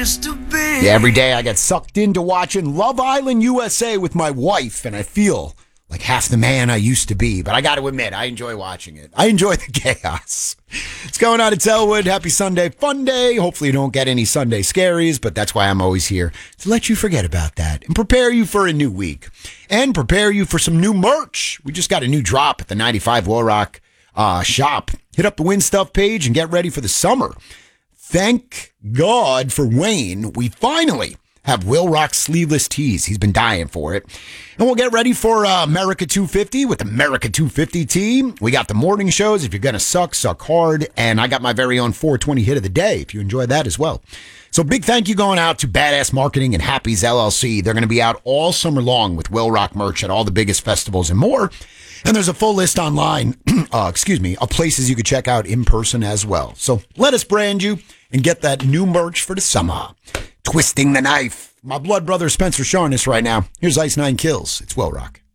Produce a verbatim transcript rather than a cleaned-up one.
used to be. Yeah, every day I get sucked into watching Love Island U S A with my wife, and I feel like half the man I used to be. But I got to admit, I enjoy watching it. I enjoy the chaos. It's going on at Elwood. Happy Sunday fun day. Hopefully you don't get any Sunday scaries, but that's why I'm always here, to let you forget about that and prepare you for a new week and prepare you for some new merch. We just got a new drop at the ninety-five Will Rock uh, shop. Hit up the Win Stuff page and get ready for the summer. Thank God for Wayne. We finally have Will Rock sleeveless tees. He's been dying for it. And we'll get ready for uh, America two fifty with America two fifty tee. We got the morning shows. If you're going to suck, suck hard. And I got my very own four twenty hit of the day, if you enjoy that as well. So big thank you going out to Badass Marketing and Happy's L L C. They're going to be out all summer long with Will Rock merch at all the biggest festivals and more. And there's a full list online, uh, excuse me, of places you could check out in person as well. So let us brand you and get that new merch for the summer. Twisting the knife. My blood brother Spencer Sharness right now. Here's Ice Nine Kills. It's Will Rock.